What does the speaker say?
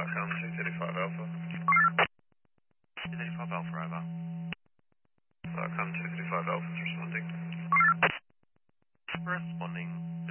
Falcon 235 Alpha. 235 Alpha, over. Falcon 235 Alpha is responding. Responding.